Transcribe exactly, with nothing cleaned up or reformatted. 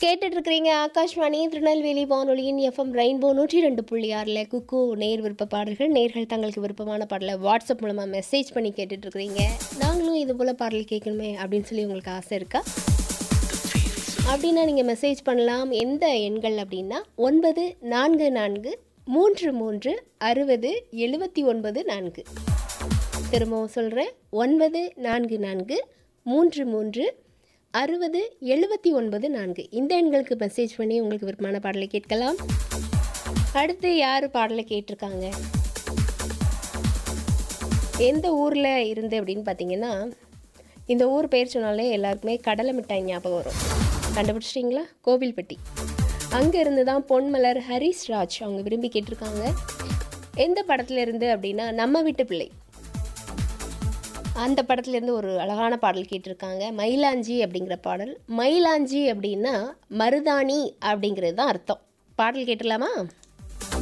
கேட்டுட்டு இருக்கிறீங்க ஆகாஷ்வாணி திருநெல்வேலி வானொலியின் எஃப்எம் ரெயின்போ நூற்றி ரெண்டு புள்ளி ஆறில் குக்கு நேர் விருப்ப பாடல்கள். நேர்கள் தங்களுக்கு விருப்பமான பாடலை வாட்ஸ்அப் மூலமாக மெசேஜ் பண்ணி கேட்டுட்டு இருக்கிறீங்க. நாங்களும் இது போல் பாடல் கேட்கணுமே அப்படின்னு சொல்லி உங்களுக்கு ஆசை இருக்கா அப்படின்னா நீங்கள் மெசேஜ் பண்ணலாம். எந்த எண்கள் அப்படின்னா ஒன்பது நான்கு நான்கு மூன்று மூன்று அறுபது எழுபத்தி ஒன்பது நான்கு. திரும்பவும் சொல்கிறேன், ஒன்பது நான்கு நான்கு மூன்று மூன்று அறுபது எழுபத்தி ஒன்பது நான்கு. இந்த எண்களுக்கு மெசேஜ் பண்ணி உங்களுக்கு விருப்பமான பாடலை கேட்கலாம். அடுத்து யார் பாடலை கேட்டிருக்காங்க, எந்த ஊரில் இருந்து அப்படின்னு பார்த்தீங்கன்னா, இந்த ஊர் பேர் சொன்னாலே எல்லாருக்குமே கடலை மிட்டாய் ஞாபகம் வரும். கண்டுபிடிச்சிட்டிங்களா? கோவில்பட்டி. அங்கே இருந்து தான் பொன்மலர் ஹரிஸ் ராஜ் அவங்க விரும்பி கேட்டிருக்காங்க. எந்த படத்துல இருந்து அப்படின்னா, நம்ம வீட்டு பிள்ளை அந்த படத்துலேருந்து ஒரு அழகான பாடல் கேட்டிருக்காங்க. மயிலாஞ்சி அப்படிங்கிற பாடல். மயிலாஞ்சி அப்படின்னா மருதாணி அப்படிங்கிறது தான் அர்த்தம். பாடல் கேட்டுடலாமா?